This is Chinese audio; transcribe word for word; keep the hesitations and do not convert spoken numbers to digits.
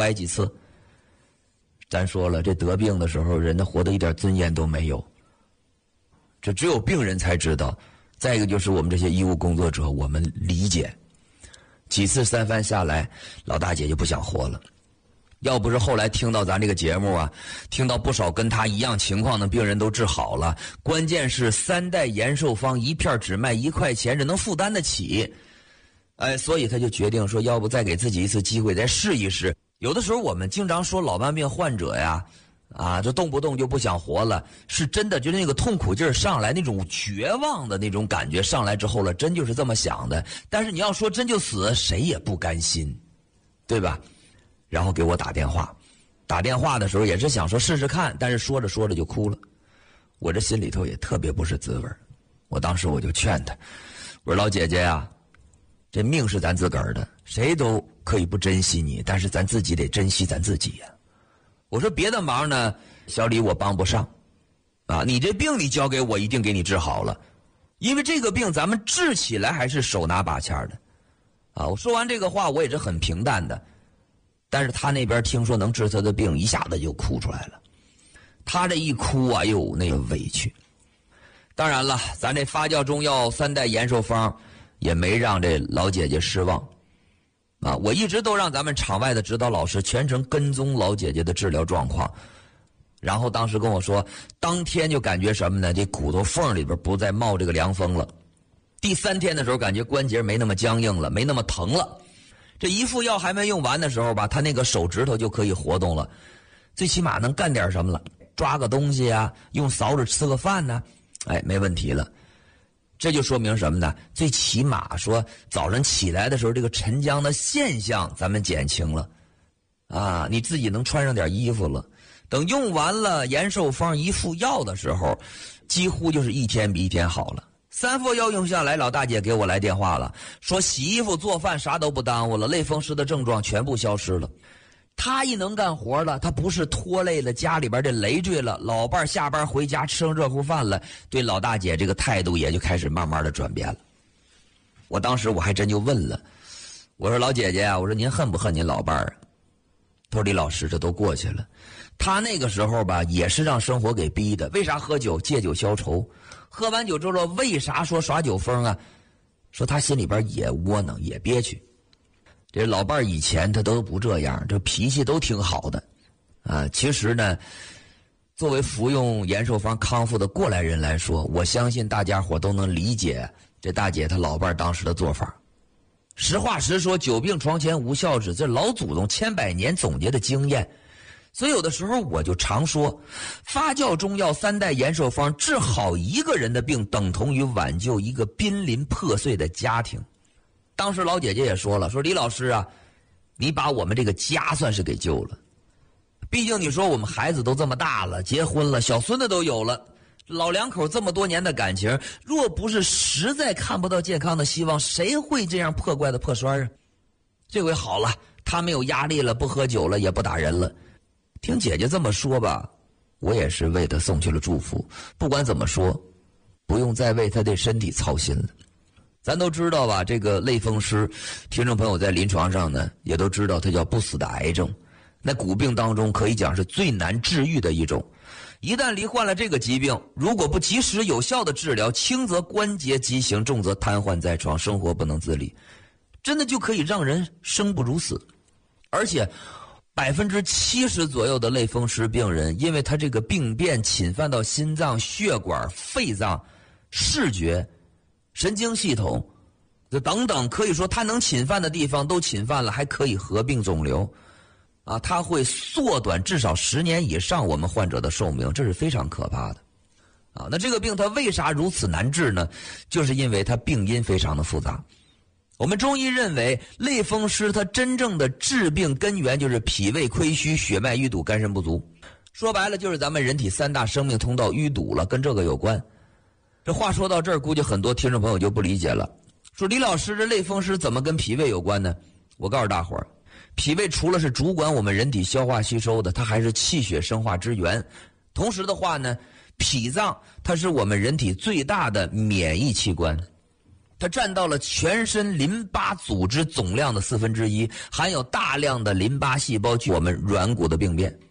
挨几次。咱说了，这得病的时候，人的活得一点尊严都没有，这只有病人才知道。再一个就是我们这些医务工作者，我们理解。几次三番下来，老大姐就不想活了。要不是后来听到咱这个节目啊，听到不少跟她一样情况的病人都治好了，关键是三代延寿方一片只卖一块钱，这能负担得起。哎，所以他就决定说，要不再给自己一次机会，再试一试。有的时候我们经常说老慢病患者呀，啊，这动不动就不想活了，是真的，就是那个痛苦劲儿上来，那种绝望的那种感觉上来之后了，真就是这么想的。但是你要说真就死，谁也不甘心，对吧？然后给我打电话，打电话的时候也是想说试试看，但是说着说着就哭了。我这心里头也特别不是滋味。我当时我就劝他，我说老姐姐呀，这命是咱自个儿的，谁都可以不珍惜你，但是咱自己得珍惜咱自己呀。我说别的忙呢，小李我帮不上，啊，你这病你交给我，一定给你治好了，因为这个病咱们治起来还是手拿把掐的，啊，我说完这个话我也是很平淡的，但是他那边听说能治他的病，一下子就哭出来了。他这一哭啊，哟，那个委屈。当然了，咱这发酵中药三代延寿方也没让这老姐姐失望。啊，我一直都让咱们场外的指导老师全程跟踪老姐姐的治疗状况，然后当时跟我说，当天就感觉什么呢？这骨头缝里边不再冒这个凉风了。第三天的时候，感觉关节没那么僵硬了，没那么疼了。这一副药还没用完的时候吧，他那个手指头就可以活动了，最起码能干点什么了，抓个东西啊，用勺子吃个饭呢，哎，没问题了。这就说明什么呢？最起码说早上起来的时候，这个沉僵的现象咱们减轻了，啊，你自己能穿上点衣服了。等用完了延寿方一副药的时候，几乎就是一天比一天好了。三副药用下来，老大姐给我来电话了，说洗衣服做饭啥都不耽误了，类风湿的症状全部消失了。他一能干活了，他不是拖累了家里边的累赘了，老伴下班回家吃上热乎饭了，对老大姐这个态度也就开始慢慢的转变了。我当时我还真就问了，我说老姐姐啊，我说您恨不恨您老伴儿？他说李老师，这都过去了。他那个时候吧，也是让生活给逼的。为啥喝酒？借酒消愁。喝完酒之后，为啥说耍酒疯啊？说他心里边也窝囊，也憋屈。这老伴儿以前他都不这样，这脾气都挺好的，啊，其实呢，作为服用延寿方康复的过来人来说，我相信大家伙都能理解这大姐她老伴儿当时的做法。实话实说，久病床前无孝子，这老祖宗千百年总结的经验。所以有的时候我就常说，发酵中药三代延寿方治好一个人的病，等同于挽救一个濒临破碎的家庭。当时老姐姐也说了，说李老师啊，你把我们这个家算是给救了。毕竟你说我们孩子都这么大了，结婚了，小孙子都有了，老两口这么多年的感情，若不是实在看不到健康的希望，谁会这样破罐子破摔啊？这回好了，他没有压力了，不喝酒了，也不打人了。听姐姐这么说吧，我也是为他送去了祝福。不管怎么说，不用再为他的身体操心了。咱都知道吧，这个类风湿，听众朋友在临床上呢也都知道，它叫不死的癌症。那骨病当中可以讲是最难治愈的一种。一旦罹患了这个疾病，如果不及时有效的治疗，轻则关节畸形，重则瘫痪在床，生活不能自理，真的就可以让人生不如死。而且百分之七十左右的类风湿病人，因为他这个病变侵犯到心脏、血管、肺脏、视觉、神经系统等等，可以说他能侵犯的地方都侵犯了，还可以合并肿瘤啊，它会缩短至少十年以上我们患者的寿命，这是非常可怕的啊。那这个病它为啥如此难治呢？就是因为它病因非常的复杂。我们中医认为，类风湿它真正的治病根源就是脾胃亏虚、血脉淤堵、肝肾不足。说白了就是咱们人体三大生命通道淤堵了，跟这个有关。这话说到这儿，估计很多听众朋友就不理解了，说李老师，这类风湿怎么跟脾胃有关呢？我告诉大伙儿，脾胃除了是主管我们人体消化吸收的，它还是气血生化之源。同时的话呢，脾脏它是我们人体最大的免疫器官。 它占到了全身淋巴组织总量的四分之一，含有大量的淋巴细胞，我们软骨的病变。